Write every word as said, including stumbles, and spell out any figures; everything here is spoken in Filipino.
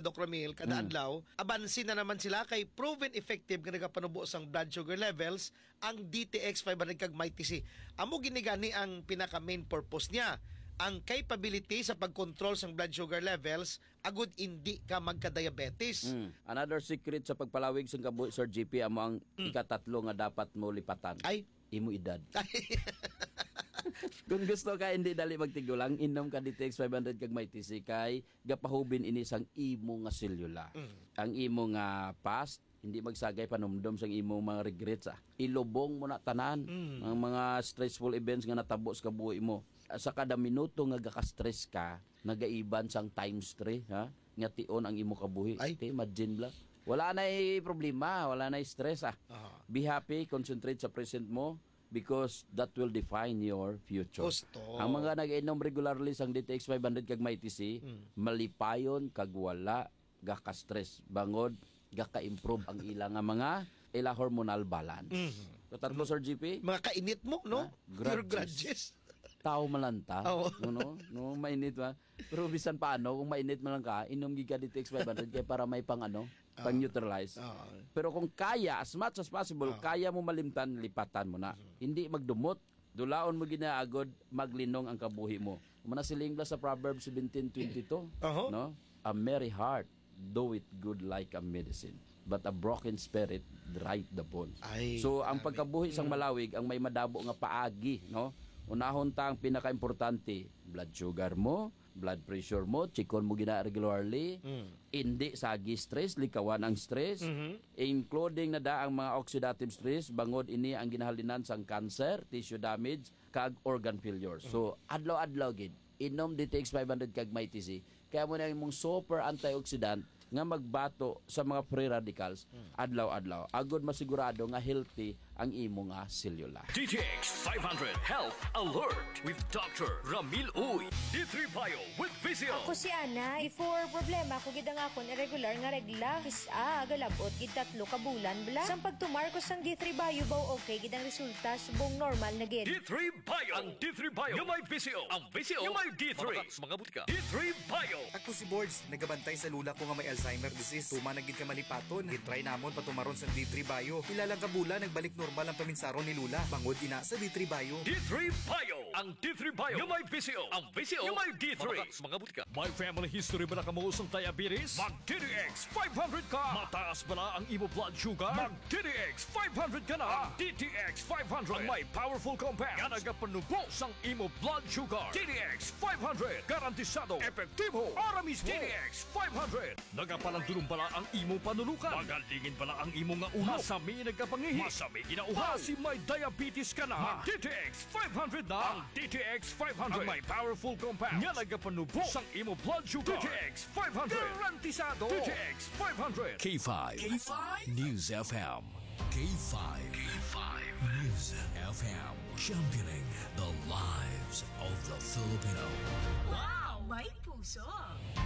Doc Ramil, kada adlaw, abansin na naman sila kay proven effective nga nagapanubo sang blood sugar levels ang D T X five hundred kag Mighty C. Amo ginigani ang pinaka main purpose niya, ang capability sa pagkontrol sang blood sugar levels agud hindi ka magka-diabetes. Mm. Another secret sa pagpalawig sa kabuhi, Sir G P, amo ang mm. ikatatlo nga dapat mo lipatan. Ay, imo edad. Kung gusto ka hindi dali magtigulang, inom ka D T X five hundred kag Mighty C kay gapahubin ini sang imo nga selula. Mm. Ang imo nga past hindi magsagay panumdom sang imo mga regrets ah. Ilubong mo na tanan mm. ang mga stressful events nga natabo sa kabuhi mo. Sa kada minuto nga gaka-stress ka, nagaiban sang times three, ha? Nga tion ang imo kabuhi. Ay, imagine lang. Wala na problema, wala na stress ah. Uh-huh. Be happy, concentrate sa present mo because that will define your future. Gusto. Ang mga nag-inom regularly sang D T X five hundred kag Mighty C, mm. malipayon kag wala gaka-stress, bangod gaka-improve ang ilang nga mga ila hormonal balance. Mm-hmm. So, tatlo, Sir G P? Mga kainit mo, no? Grudges. grudges. Tao malanta. Oh. no, no, mainit ba? Pero bisan paano, kung mainit man lang ka, inom giga D T X five hundred kaya para may pang ano, pang neutralize. Oh. Pero kung kaya, as much as possible, oh. kaya mo malimtan, lipatan mo na. Mm-hmm. Hindi magdumot. Dulaon mo ginaagod, maglinong ang kabuhi mo. Manasiling la sa Proverbs seventeen twenty-two. Uh-huh. No? A merry heart do it good like a medicine, but a broken spirit dry the bones. Ay, so ang pagkabuhi sang malawig ang may madabo nga paagi, no? Unahon ta ang pinaka-importante, blood sugar mo, blood pressure mo, chikon mo gina regularly, mm. hindi sagi stress, likawan ang stress, mm-hmm. including na da ang mga oxidative stress, bangod ini ang ginahalinan sang cancer, tissue damage, kag organ failure. Mm-hmm. So adlaw-adlaw gid inom D T X five hundred kag Mighty C. Kaya mo na imong super antioxidant nga magbato sa mga free radicals hmm. adlaw-adlaw. Agod masigurado nga healthy ang imo nga selula. D T X five hundred Health Alert with Doctor Ramil Uy. D three Bio with Vizio. Ako si Ana. Before problema ko gid ang akon irregular nga regla. Isa agalabot gid tatlo ka bulan bla. Sang pagtumar ko sang D three Bio baw okay gid ang resulta subong normal na gid. D three Bio. Ang D three Bio. Yung may Vizio. Ang Vizio. Yung may D three. Mga butika. D three Bio. Ako si Boards. Nagabantay sa lula ko nga may Alzheimer disease. Tuma na gid ka malipaton. Gitry namon patumaron sa D three Bio. Ilalang ka bulan nagbalik normal ang paminsaron ni Lula. Bangod ina sa D three Bio. D three Bio. Ang D three Bio. Yung may Vizio. Ang Vizio. Yung may D three. Mga butika. May family history ba na kamuusong diabetes? Mag D T X five hundred ka. Mataas ba na ang imo blood sugar? Mag D T X five hundred ka na. Ang D T X five hundred. Ang may powerful compound. Nga nagapanubo sang imo blood sugar. D T X five hundred. Garantisado. Epektibo. Ara mismo. D T X five hundred. Nagapalandulong pala ang imo panulukan. Magalingin pala ang imo nga ulo. Masami nagkapangihi. Masami ginauha. Si may diabetes ka na. Mag D T X five hundred na. Ang D T X five hundred. Ang may powerful compound. Nga nagapanubo sang imo blood sugar. D T X five hundred. Garantisado. D T X five hundred. K five. K five. News F M. K five. K five. News F M. Championing the lives of the Filipino. Wow! May puso!